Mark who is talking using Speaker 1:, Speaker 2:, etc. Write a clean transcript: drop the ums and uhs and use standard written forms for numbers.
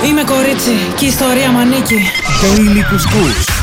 Speaker 1: Είμαι κορίτσι και η ιστορία μ' ανήκει.
Speaker 2: Daily Couscous.